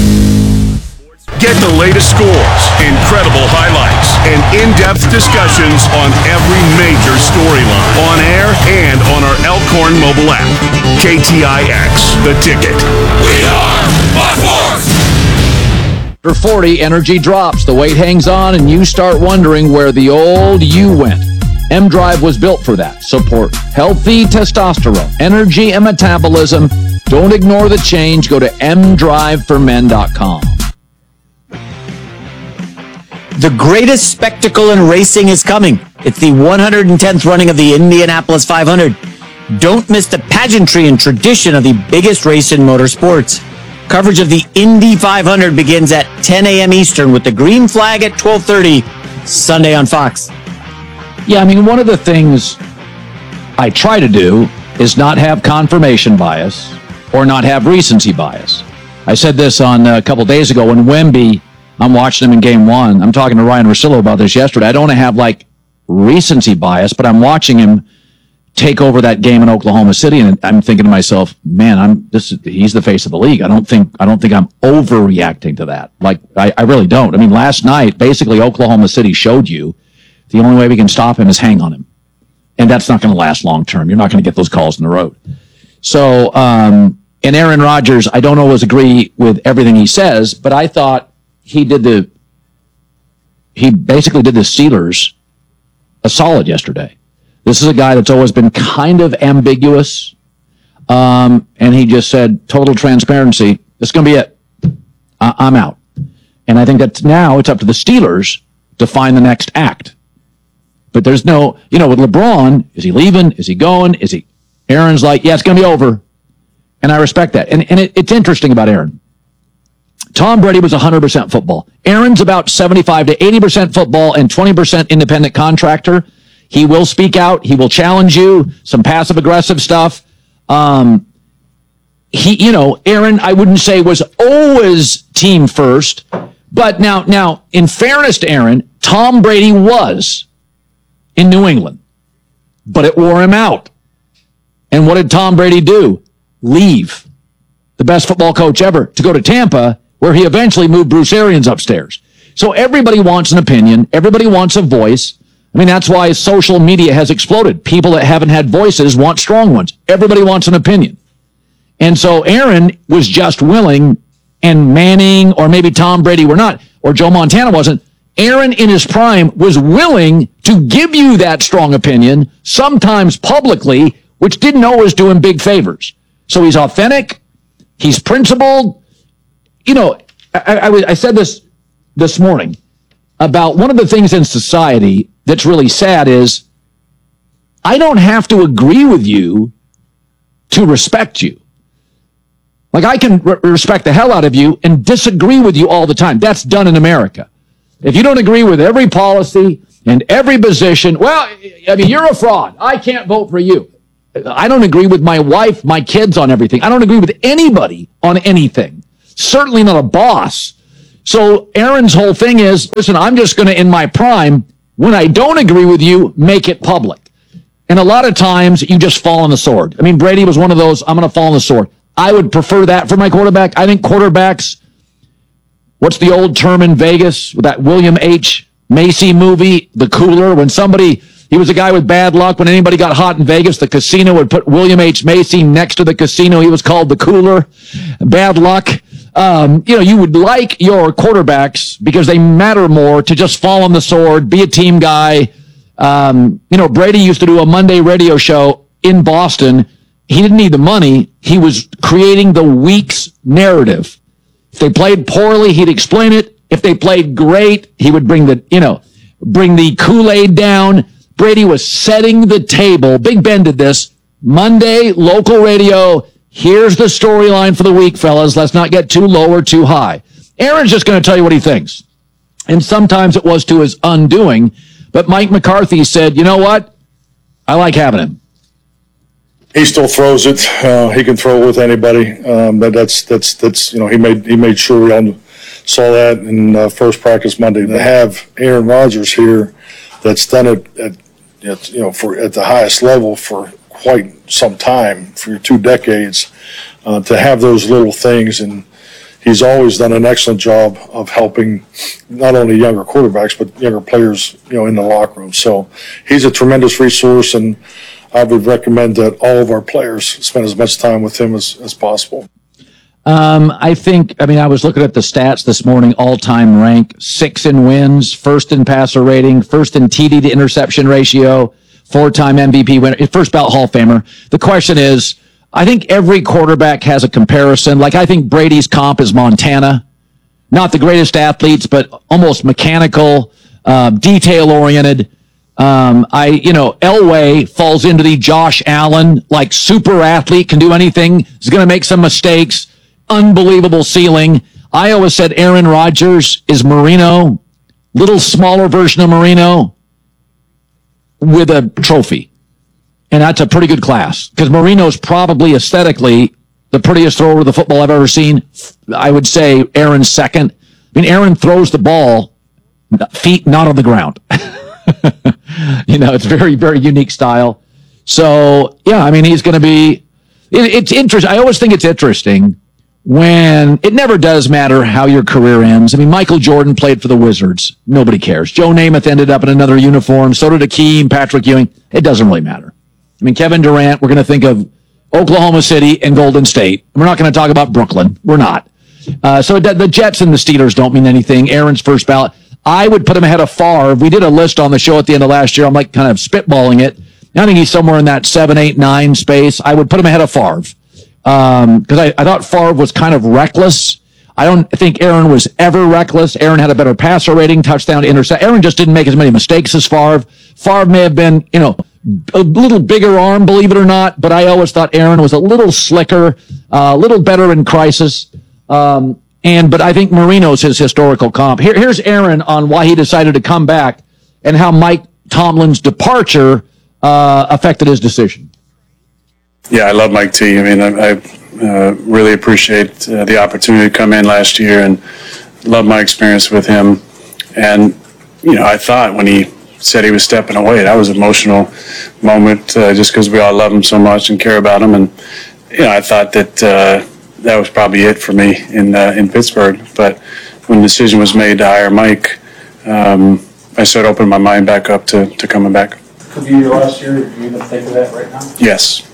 Get the latest scores, incredible highlights, and in-depth discussions on every major storyline, on air and on our Elkhorn mobile app. K T I X, The Ticket. We are my force! After forty, energy drops, the weight hangs on, and you start wondering where the old you went. M-Drive was built for that. Support healthy testosterone, energy, and metabolism. Don't ignore the change. Go to m drive for men dot com. The greatest spectacle in racing is coming. It's the one hundred tenth running of the Indianapolis five hundred. Don't miss the pageantry and tradition of the biggest race in motorsports. Coverage of the Indy five hundred begins at ten A M Eastern with the green flag at twelve thirty Sunday on Fox. Yeah, I mean, one of the things I try to do is not have confirmation bias or not have recency bias. I said this on a couple days ago when Wemby, I'm watching him in game one. I'm talking to Ryan Russillo about this yesterday. I don't have like recency bias, but I'm watching him take over that game in Oklahoma City, and I'm thinking to myself, man, I'm this is, he's the face of the league. I don't think I don't think I'm overreacting to that. Like I, I really don't. I mean, last night, basically Oklahoma City showed you the only way we can stop him is hang on him. And that's not going to last long term. You're not going to get those calls in the road. So, um, and Aaron Rodgers, I don't always agree with everything he says, but I thought he did the, he basically did the Steelers a solid yesterday. This is a guy that's always been kind of ambiguous. Um, and he just said, total transparency, this is going to be it. I- I'm out. And I think that now it's up to the Steelers to find the next act. But there's no, you know, with LeBron, is he leaving? Is he going? Is he? Aaron's like, yeah, it's going to be over. And I respect that. And, and it, it's interesting about Aaron. Tom Brady was one hundred percent football. Aaron's about seventy-five to eighty percent football and twenty percent independent contractor. He will speak out. He will challenge you. Some passive aggressive stuff. Um, he, you know, Aaron, I wouldn't say was always team first, but now, now, in fairness to Aaron, Tom Brady was in New England, but it wore him out. And what did Tom Brady do? Leave. The best football coach ever to go to Tampa, where he eventually moved Bruce Arians upstairs. So everybody wants an opinion. Everybody wants a voice. I mean, that's why social media has exploded. People that haven't had voices want strong ones. Everybody wants an opinion. And so Aaron was just willing, and Manning or maybe Tom Brady were not, or Joe Montana wasn't. Aaron in his prime was willing to give you that strong opinion, sometimes publicly, which didn't always do him big favors. So he's authentic. He's principled. You know, I, I, I said this this morning about one of the things in society that's really sad is I don't have to agree with you to respect you. Like, I can re- respect the hell out of you and disagree with you all the time. That's done in America. If you don't agree with every policy and every position, well, I mean, you're a fraud. I can't vote for you. I don't agree with my wife, my kids on everything. I don't agree with anybody on anything. Certainly not a boss. So Aaron's whole thing is, listen, I'm just going to, in my prime, when I don't agree with you, make it public. And a lot of times you just fall on the sword. I mean, Brady was one of those, I'm going to fall on the sword. I would prefer that for my quarterback. I think quarterbacks, what's the old term in Vegas with that William H. Macy movie, The Cooler? When somebody, he was a guy with bad luck. When anybody got hot in Vegas, the casino would put William H. Macy next to the casino. He was called The Cooler. Bad luck. Um, you know, you would like your quarterbacks, because they matter more, to just fall on the sword, be a team guy. Um, you know, Brady used to do a Monday radio show in Boston. He didn't need the money. He was creating the week's narrative. If they played poorly, he'd explain it. If they played great, he would bring the, you know, bring the Kool-Aid down. Brady was setting the table. Big Ben did this. Monday, local radio. Here's the storyline for the week, fellas. Let's not get too low or too high. Aaron's just going to tell you what he thinks. And sometimes it was to his undoing. But Mike McCarthy said, you know what? I like having him. He still throws it. Uh, he can throw it with anybody. Um, but that's that's that's you know he made he made sure we all saw that in uh, first practice Monday. To have Aaron Rodgers here, that's done it at, at you know for at the highest level for quite some time, for two decades, uh, to have those little things, and he's always done an excellent job of helping not only younger quarterbacks but younger players, you know, in the locker room. So he's a tremendous resource, and I would recommend that all of our players spend as much time with him as, as possible. Um, I think, I mean, I was looking at the stats this morning, all-time rank, six in wins, first in passer rating, first in T D to interception ratio, four-time M V P winner, first ballot Hall of Famer. The question is, I think every quarterback has a comparison. Like, I think Brady's comp is Montana. Not the greatest athletes, but almost mechanical, uh, detail-oriented. Um, I, you know, Elway falls into the Josh Allen, like, super athlete, can do anything, is going to make some mistakes, unbelievable ceiling. I always said Aaron Rodgers is Marino, little smaller version of Marino with a trophy. And that's a pretty good class, because Marino's probably aesthetically the prettiest thrower of the football I've ever seen. I would say Aaron's second. I mean, Aaron throws the ball, feet not on the ground. You know, it's very, very unique style. So, yeah, I mean, he's going to be, it, it's interesting. I always think it's interesting when it never does matter how your career ends. I mean, Michael Jordan played for the Wizards. Nobody cares. Joe Namath ended up in another uniform. So did Akeem, Patrick Ewing. It doesn't really matter. I mean, Kevin Durant, we're going to think of Oklahoma City and Golden State. We're not going to talk about Brooklyn. We're not. Uh, so the, the Jets and the Steelers don't mean anything. Aaron's first ballot. I would put him ahead of Favre. We did a list on the show at the end of last year. I'm like kind of spitballing it. I think he's somewhere in that seven, eight, nine space. I would put him ahead of Favre. Um, because I, I thought Favre was kind of reckless. I don't think Aaron was ever reckless. Aaron had a better passer rating, touchdown to intercept. Aaron just didn't make as many mistakes as Favre. Favre may have been, you know, a little bigger arm, believe it or not, but I always thought Aaron was a little slicker, uh, a little better in crisis. Um, and, but I think Marino's his historical comp. Here, here's Aaron on why he decided to come back and how Mike Tomlin's departure, uh, affected his decision. Yeah, I love Mike T. I mean, I, I uh, really appreciate uh, the opportunity to come in last year and love my experience with him. And, you know, I thought when he said he was stepping away, that was an emotional moment, uh, just because we all love him so much and care about him. And, you know, I thought that uh, that was probably it for me in uh, in Pittsburgh. But when the decision was made to hire Mike, um, I started opening my mind back up to, to coming back. Could be your last year. Do you even think of that right now? Yes.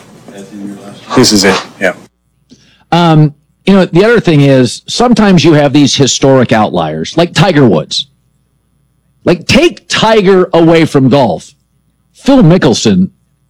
This is it, yeah. Um, you know, the other thing is sometimes you have these historic outliers, like Tiger Woods. Like, take Tiger away from golf. Phil Mickelson,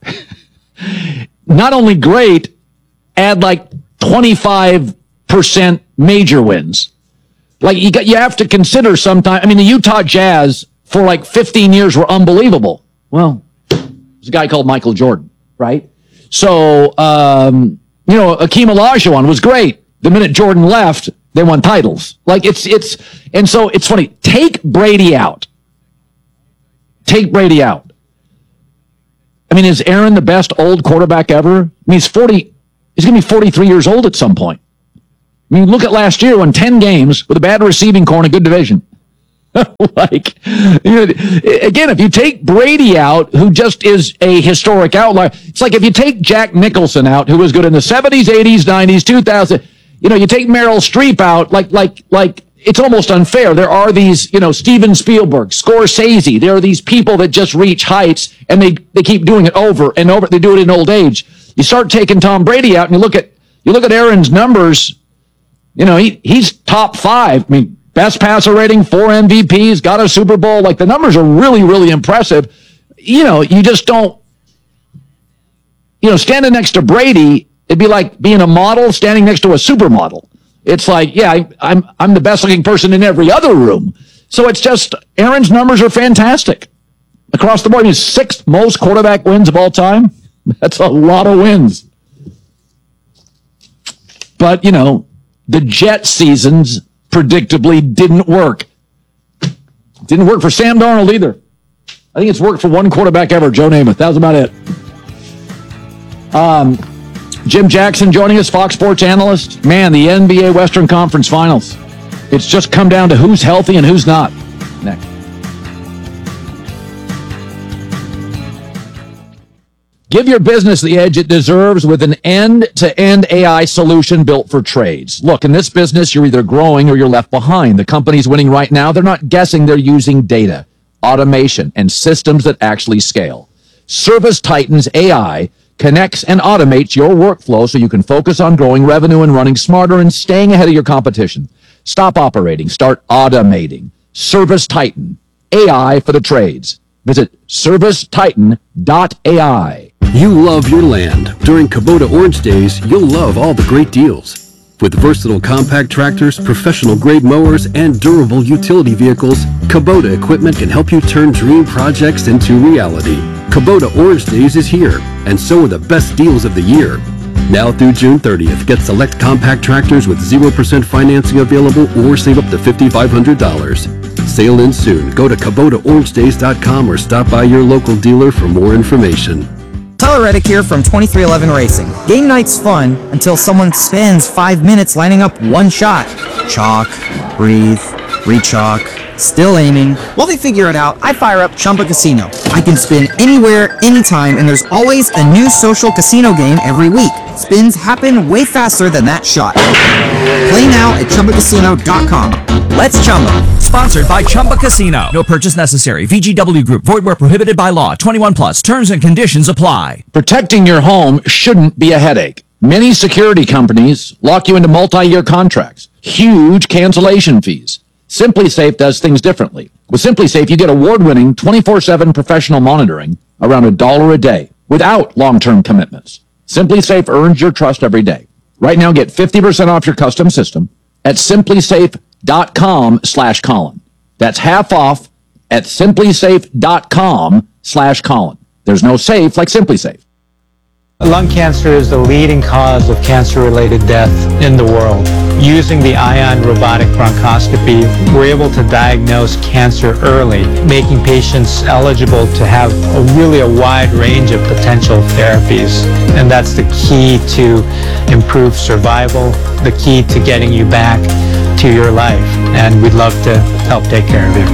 not only great, add like twenty-five percent major wins. Like, you got, you have to consider sometimes, I mean, the Utah Jazz for like fifteen years were unbelievable. Well, there's a guy called Michael Jordan, right? So, um, you know, Akeem Olajuwon was great. The minute Jordan left, they won titles. Like it's, it's, and so it's funny. Take Brady out. Take Brady out. I mean, is Aaron the best old quarterback ever? I mean, he's forty, he's going to be forty-three years old at some point. I mean, look at last year, won ten games with a bad receiving core and a good division. Like, you know, again, if you take Brady out, who just is a historic outlier, it's like if you take Jack Nicholson out, who was good in the seventies, eighties, nineties, two thousand, you know, you take Meryl Streep out, like, like, like, it's almost unfair. There are these, you know, Steven Spielberg, Scorsese, there are these people that just reach heights and they, they keep doing it over and over. They do it in old age. You start taking Tom Brady out and you look at, you look at Aaron's numbers, you know, he, he's top five. I mean, best passer rating, four M V Ps, got a Super Bowl. Like, the numbers are really, really impressive. You know, you just don't, you know, standing next to Brady, it'd be like being a model standing next to a supermodel. It's like, yeah, I, I'm I'm the best looking person in every other room. So it's just, Aaron's numbers are fantastic. Across the board, he's sixth most quarterback wins of all time. That's a lot of wins. But, you know, the Jet seasons predictably didn't work. Didn't work for Sam Darnold either. I think it's worked for one quarterback ever, Joe Namath. That was about it. Um, Jim Jackson joining us, Fox Sports analyst. Man, the N B A Western Conference Finals. It's just come down to who's healthy and who's not. Next. Give your business the edge it deserves with an end-to-end A I solution built for trades. Look, in this business, you're either growing or you're left behind. The companies winning right now, they're not guessing, they're using data, automation, and systems that actually scale. Service Titan's A I connects and automates your workflow so you can focus on growing revenue and running smarter and staying ahead of your competition. Stop operating. Start automating. Service Titan. A I for the trades. Visit service titan dot A I. You love your land. During Kubota Orange Days, you'll love all the great deals. With versatile compact tractors, professional-grade mowers, and durable utility vehicles, Kubota equipment can help you turn dream projects into reality. Kubota Orange Days is here, and so are the best deals of the year. Now through June thirtieth, get select compact tractors with zero percent financing available or save up to five thousand five hundred dollars. Sale ends soon. Go to Kubota Orange Days dot com or stop by your local dealer for more information. Tyler Reddick here from twenty-three eleven Racing. Game night's fun until someone spends five minutes lining up one shot. Chalk, breathe, re-chalk, still aiming. While they figure it out, I fire up Chumba Casino. I can spin anywhere, anytime, and there's always a new social casino game every week. Spins happen way faster than that shot. Play now at Chumba Casino dot com. Let's Chumba. Sponsored by Chumba Casino. No purchase necessary. V G W Group. Void where prohibited by law. twenty-one plus. Terms and conditions apply. Protecting your home shouldn't be a headache. Many security companies lock you into multi-year contracts. Huge cancellation fees. SimpliSafe does things differently. With SimpliSafe, you get award-winning twenty-four seven professional monitoring around a dollar a day without long-term commitments. SimpliSafe earns your trust every day. Right now, get fifty percent off your custom system at simplisafe dot com slash Colin. That's half off at simplisafe dot com slash Colin. There's no safe like SimpliSafe. Lung cancer is the leading cause of cancer-related death in the world. Using the Ion robotic bronchoscopy, we're able to diagnose cancer early, making patients eligible to have a really a wide range of potential therapies. And that's the key to improved survival, the key to getting you back to your life. And we'd love to help take care of you.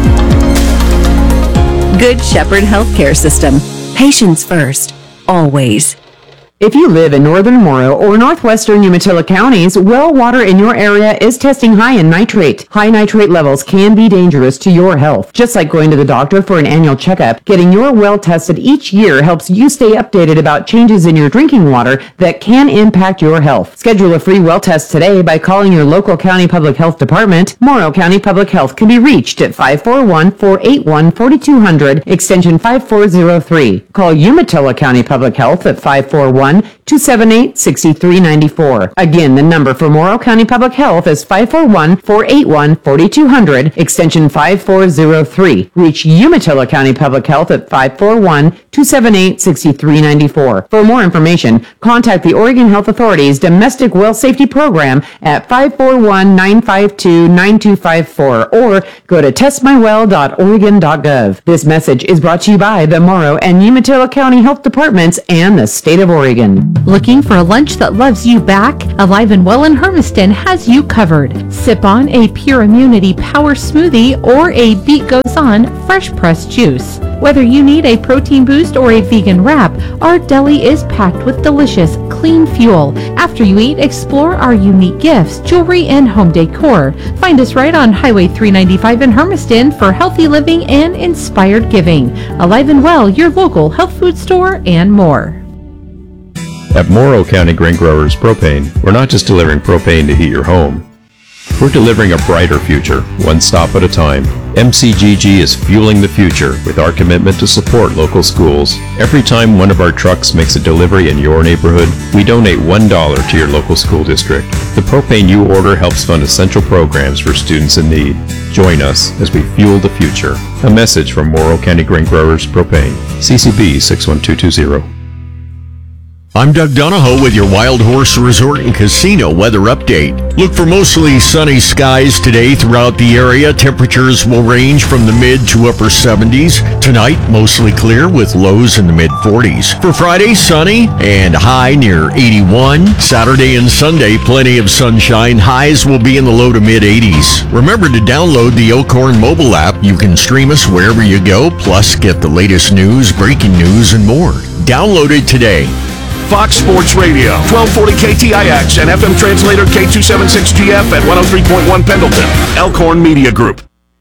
Good Shepherd Healthcare System. Patients first. Always. If you live in northern Morrow or northwestern Umatilla counties, well water in your area is testing high in nitrate. High nitrate levels can be dangerous to your health. Just like going to the doctor for an annual checkup, getting your well tested each year helps you stay updated about changes in your drinking water that can impact your health. Schedule a free well test today by calling your local county public health department. Morrow County Public Health can be reached at five four one, four eight one, four two zero zero, extension five four zero three. Call Umatilla County Public Health at five four one, one, two seven eight, six three nine four. Again, the number for Morrow County Public Health is five four one, four eight one, four two zero zero, extension five four zero three. Reach Umatilla County Public Health at five four one, two seven eight, six three nine four. For more information, contact the Oregon Health Authority's Domestic Well Safety Program at five four one, nine five two, nine two five four or go to test my well dot oregon dot gov. This message is brought to you by the Morrow and Umatilla County Health Departments and the state of Oregon. Looking for a lunch that loves you back? Alive and Well in Hermiston has you covered. Sip on a Pure Immunity Power Smoothie or a Beat Goes On fresh pressed juice. Whether you need a protein boost or a vegan wrap, our deli is packed with delicious, clean fuel. After you eat, explore our unique gifts, jewelry, and home decor. Find us right on Highway three ninety-five in Hermiston for healthy living and inspired giving. Alive and Well, your local health food store, and more. At Morrow County Grain Growers Propane, we're not just delivering propane to heat your home. We're delivering a brighter future, one stop at a time. M C G G is fueling the future with our commitment to support local schools. Every time one of our trucks makes a delivery in your neighborhood, we donate one dollar to your local school district. The propane you order helps fund essential programs for students in need. Join us as we fuel the future. A message from Morrow County Grain Growers Propane. C C B six one two two zero. I'm Doug Donahoe with your Wild Horse Resort and Casino weather update. Look for mostly sunny skies today throughout the area. Temperatures will range from the mid to upper seventies. Tonight, mostly clear with lows in the mid forties. For Friday, sunny and high near eighty-one. Saturday and Sunday, plenty of sunshine. Highs will be in the low to mid eighties. Remember to download the Elkhorn mobile app. You can stream us wherever you go, plus get the latest news, breaking news, and more. Download it today. Fox Sports Radio, twelve forty K T I X and F M translator K two seventy-six G F at one oh three point one Pendleton. Elkhorn Media Group.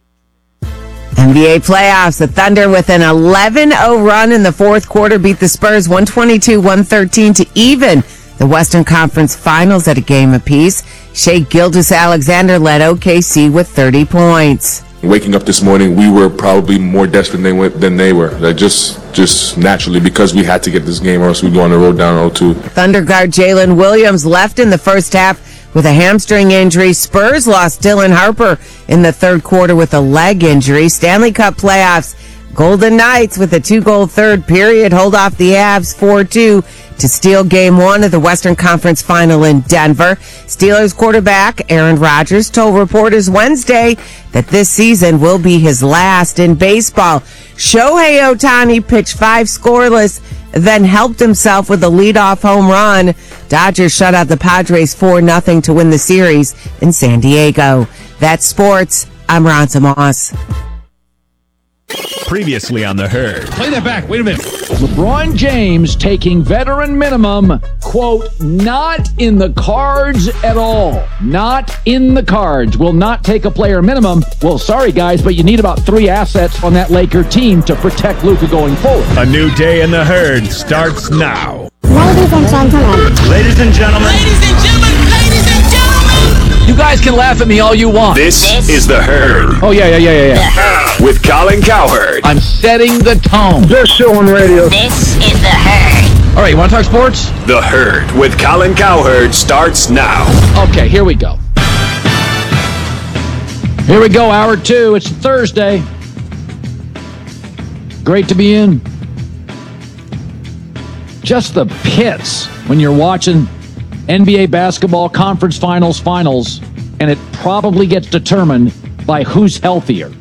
N B A playoffs. The Thunder with an eleven oh run in the fourth quarter beat the Spurs one twenty-two one thirteen to even the Western Conference Finals at a game apiece. Shai Gilgeous-Alexander led O K C with thirty points. Waking up this morning, we were probably more desperate than, than they were. Like just, just naturally, because we had to get this game or else we'd go on the road down oh two. Thunder guard Jalen Williams left in the first half with a hamstring injury. Spurs lost Dylan Harper in the third quarter with a leg injury. Stanley Cup playoffs. Golden Knights with a two-goal third period hold off the Avs four two to steal game one of the Western Conference Final in Denver. Steelers quarterback Aaron Rodgers told reporters Wednesday that this season will be his last in baseball. Shohei Ohtani pitched five scoreless, then helped himself with a leadoff home run. Dodgers shut out the Padres four nothing to win the series in San Diego. That's sports. I'm Ronza Moss. Previously on The Herd. Play that back. Wait a minute. LeBron James taking veteran minimum, quote, not in the cards at all. Not in the cards. Will not take a player minimum. Well, sorry, guys, but you need about three assets on that Laker team to protect Luka going forward. A new day in The Herd starts now. Ladies and gentlemen. Ladies and gentlemen. Ladies and gentlemen. Ladies and gentlemen. You guys can laugh at me all you want. This, this is The Herd. Oh, yeah, yeah, yeah, yeah, yeah. With Colin Cowherd. I'm setting the tone. Best show on radio. This is The Herd. All right, you want to talk sports? The Herd with Colin Cowherd starts now. Okay, here we go. Here we go, hour two. It's Thursday. Great to be in. Just the pits when you're watching N B A basketball conference finals finals, and it probably gets determined by who's healthier.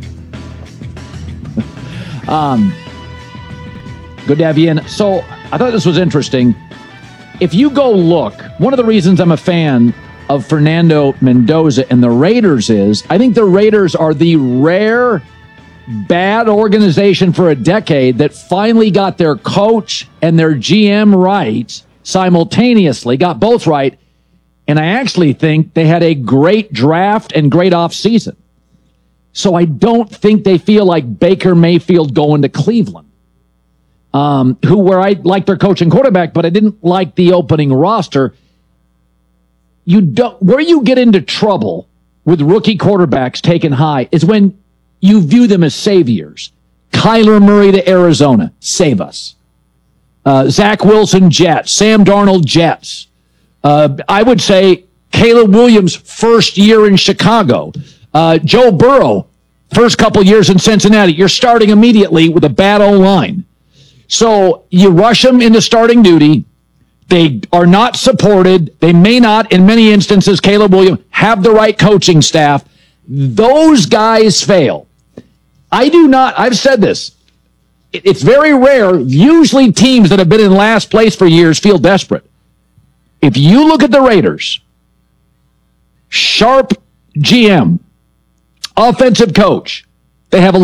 um, good to have you in. So I thought this was interesting. If you go look, one of the reasons I'm a fan of Fernando Mendoza and the Raiders is I think the Raiders are the rare bad organization for a decade that finally got their coach and their G M right simultaneously, got both right. And I actually think they had a great draft and great offseason. So I don't think they feel like Baker Mayfield going to Cleveland, um, who where I like their coach and quarterback, but I didn't like the opening roster. You don't, where you get into trouble with rookie quarterbacks taken high is when you view them as saviors. Kyler Murray to Arizona, save us. Uh, Zach Wilson, Jets. Sam Darnold, Jets. Uh, I would say Caleb Williams, first year in Chicago. Uh, Joe Burrow, first couple years in Cincinnati. You're starting immediately with a bad O-line. So you rush them into starting duty. They are not supported. They may not, in many instances, Caleb Williams, have the right coaching staff. Those guys fail. I do not, I've said this. It's very rare. Usually teams that have been in last place for years feel desperate. If you look at the Raiders, sharp G M, offensive coach, they have a